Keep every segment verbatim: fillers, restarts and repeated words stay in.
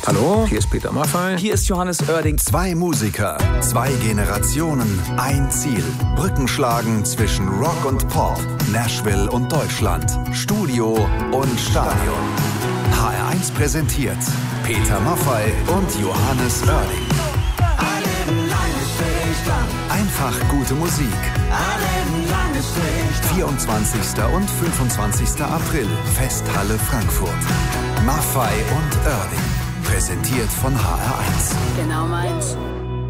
Hallo, hier ist Peter Maffay. Hier ist Johannes Oerding. Zwei Musiker, zwei Generationen, ein Ziel. Brücken schlagen zwischen Rock und Pop, Nashville und Deutschland, Studio und Stadion. H R eins präsentiert Peter Maffay und Johannes Oerding. Einfach gute Musik. vierundzwanzigster und fünfundzwanzigster April, Festhalle Frankfurt. Maffay und Oerding. Präsentiert von H R eins. Genau meins.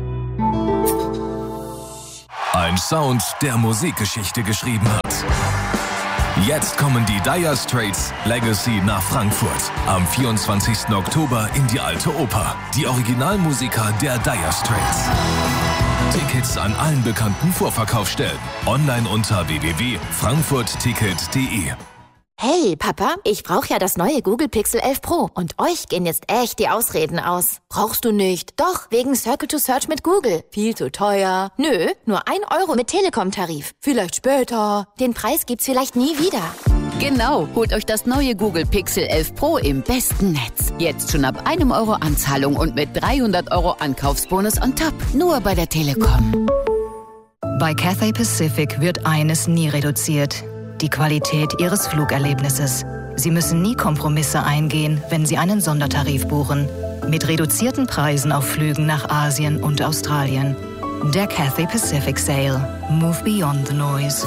Ein Sound, der Musikgeschichte geschrieben hat. Jetzt kommen die Dire Straits Legacy nach Frankfurt. Am vierundzwanzigsten Oktober in die Alte Oper. Die Originalmusiker der Dire Straits. Tickets an allen bekannten Vorverkaufsstellen. Online unter w w w punkt frankfurt ticket punkt d e. Hey, Papa, ich brauche ja das neue Google Pixel elf Pro. Und euch gehen jetzt echt die Ausreden aus. Brauchst du nicht? Doch, wegen Circle to Search mit Google. Viel zu teuer. Nö, nur ein Euro mit Telekom-Tarif. Vielleicht später. Den Preis gibt's vielleicht nie wieder. Genau, holt euch das neue Google Pixel elf Pro im besten Netz. Jetzt schon ab einem Euro Anzahlung und mit dreihundert Euro Ankaufsbonus on top. Nur bei der Telekom. Bei Cathay Pacific wird eines nie reduziert: die Qualität Ihres Flugerlebnisses. Sie müssen nie Kompromisse eingehen, wenn Sie einen Sondertarif buchen. Mit reduzierten Preisen auf Flügen nach Asien und Australien. Der Cathay Pacific Sale. Move beyond the noise.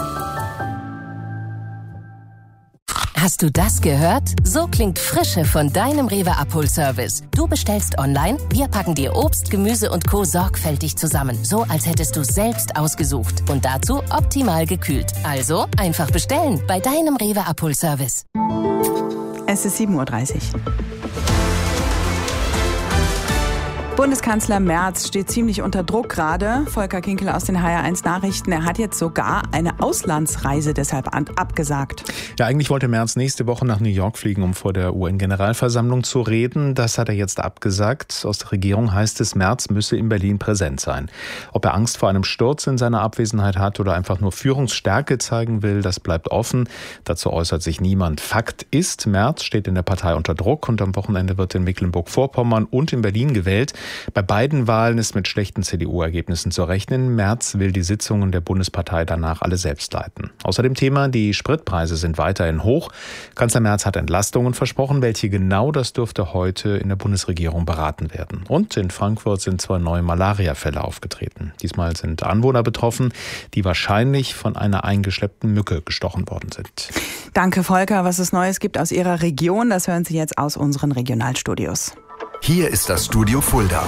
Hast du das gehört? So klingt Frische von deinem Rewe Abholservice. Du bestellst online, wir packen dir Obst, Gemüse und Co. sorgfältig zusammen. So, als hättest du es selbst ausgesucht. Und dazu optimal gekühlt. Also einfach bestellen bei deinem Rewe Abholservice. Es ist sieben Uhr dreißig. Bundeskanzler Merz steht ziemlich unter Druck gerade. Volker Kinkel aus den H R eins Nachrichten. Er hat jetzt sogar eine Auslandsreise deshalb abgesagt. Ja, eigentlich wollte Merz nächste Woche nach New York fliegen, um vor der U N-Generalversammlung zu reden. Das hat er jetzt abgesagt. Aus der Regierung heißt es, Merz müsse in Berlin präsent sein. Ob er Angst vor einem Sturz in seiner Abwesenheit hat oder einfach nur Führungsstärke zeigen will, das bleibt offen. Dazu äußert sich niemand. Fakt ist, Merz steht in der Partei unter Druck und am Wochenende wird in Mecklenburg-Vorpommern und in Berlin gewählt. Bei beiden Wahlen ist mit schlechten C D U-Ergebnissen zu rechnen. Merz will die Sitzungen der Bundespartei danach alle selbst leiten. Außerdem Thema, die Spritpreise sind weiterhin hoch. Kanzler Merz hat Entlastungen versprochen. Welche genau, das dürfte heute in der Bundesregierung beraten werden. Und in Frankfurt sind zwei neue Malaria-Fälle aufgetreten. Diesmal sind Anwohner betroffen, die wahrscheinlich von einer eingeschleppten Mücke gestochen worden sind. Danke, Volker. Was es Neues gibt aus Ihrer Region, das hören Sie jetzt aus unseren Regionalstudios. Hier ist das Studio Fulda.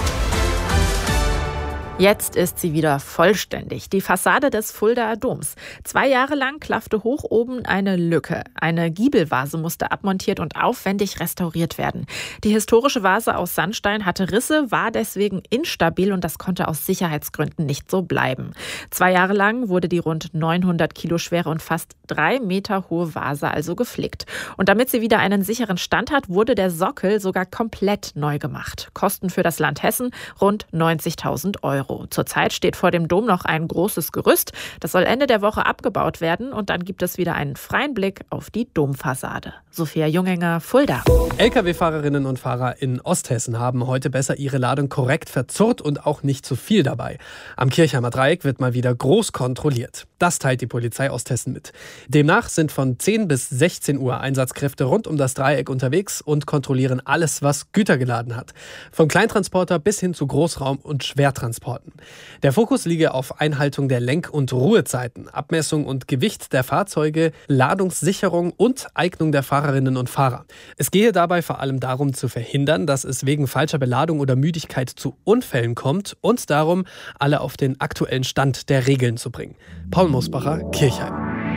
Jetzt ist sie wieder vollständig, die Fassade des Fuldaer Doms. Zwei Jahre lang klaffte hoch oben eine Lücke. Eine Giebelvase musste abmontiert und aufwendig restauriert werden. Die historische Vase aus Sandstein hatte Risse, war deswegen instabil und das konnte aus Sicherheitsgründen nicht so bleiben. Zwei Jahre lang wurde die rund neunhundert Kilo schwere und fast drei Meter hohe Vase also geflickt. Und damit sie wieder einen sicheren Stand hat, wurde der Sockel sogar komplett neu gemacht. Kosten für das Land Hessen rund neunzigtausend Euro. Zurzeit steht vor dem Dom noch ein großes Gerüst. Das soll Ende der Woche abgebaut werden und dann gibt es wieder einen freien Blick auf die Domfassade. Sophia Jungenger, Fulda. L K W-Fahrerinnen und Fahrer in Osthessen haben heute besser ihre Ladung korrekt verzurrt und auch nicht zu viel dabei. Am Kirchheimer Dreieck wird mal wieder groß kontrolliert. Das teilt die Polizei Osthessen mit. Demnach sind von zehn bis sechzehn Uhr Einsatzkräfte rund um das Dreieck unterwegs und kontrollieren alles, was Güter geladen hat. Vom Kleintransporter bis hin zu Großraum- und Schwertransporten. Der Fokus liege auf Einhaltung der Lenk- und Ruhezeiten, Abmessung und Gewicht der Fahrzeuge, Ladungssicherung und Eignung der Fahrerinnen und Fahrer. Es gehe dabei vor allem darum zu verhindern, dass es wegen falscher Beladung oder Müdigkeit zu Unfällen kommt und darum, alle auf den aktuellen Stand der Regeln zu bringen. Paul Mosbacher, Kirchheim.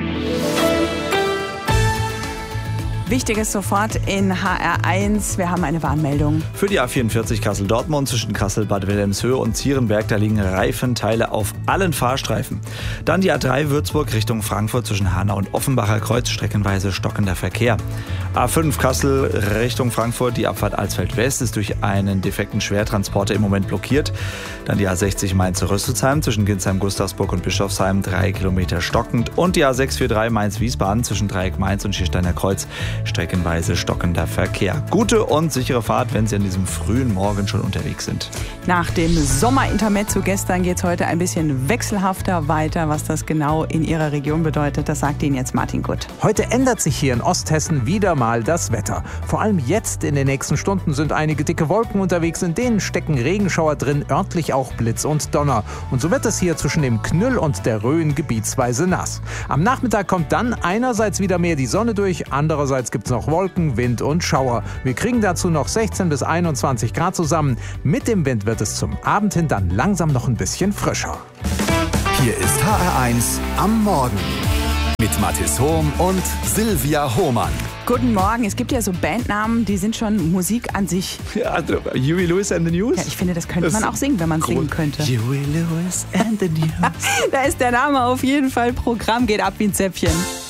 Wichtiges sofort in H R eins. Wir haben eine Warnmeldung. Für die A vierundvierzig Kassel-Dortmund zwischen Kassel-Bad Wilhelmshöhe und Zierenberg, da liegen Reifenteile auf allen Fahrstreifen. Dann die A drei Würzburg Richtung Frankfurt zwischen Hanau und Offenbacher Kreuz, streckenweise stockender Verkehr. A fünf Kassel Richtung Frankfurt, die Abfahrt Alsfeld-West ist durch einen defekten Schwertransporter im Moment blockiert. Dann die A sechzig Mainz-Rüsselsheim zwischen Ginsheim-Gustavsburg und Bischofsheim, drei Kilometer stockend. Und die A sechs vier drei Mainz-Wiesbaden zwischen Dreieck Mainz und Schiersteiner Kreuz streckenweise stockender Verkehr. Gute und sichere Fahrt, wenn Sie an diesem frühen Morgen schon unterwegs sind. Nach dem Sommerintermezzo gestern geht es heute ein bisschen wechselhafter weiter. Was das genau in Ihrer Region bedeutet, das sagt Ihnen jetzt Martin Gutt. Heute ändert sich hier in Osthessen wieder mal das Wetter. Vor allem jetzt in den nächsten Stunden sind einige dicke Wolken unterwegs, in denen stecken Regenschauer drin, örtlich auch Blitz und Donner. Und so wird es hier zwischen dem Knüll und der Rhön gebietsweise nass. Am Nachmittag kommt dann einerseits wieder mehr die Sonne durch, andererseits gibt es noch Wolken, Wind und Schauer. Wir kriegen dazu noch sechzehn bis einundzwanzig Grad zusammen. Mit dem Wind wird es zum Abend hin dann langsam noch ein bisschen frischer. Hier ist H R eins am Morgen mit Mathis Hohm und Silvia Hohmann. Guten Morgen. Es gibt ja so Bandnamen, die sind schon Musik an sich. Ja, Huey Lewis and the News? Ja, ich finde, das könnte man auch singen, wenn man singen könnte. Huey Lewis and the News. Da ist der Name auf jeden Fall Programm, geht ab wie ein Zäpfchen.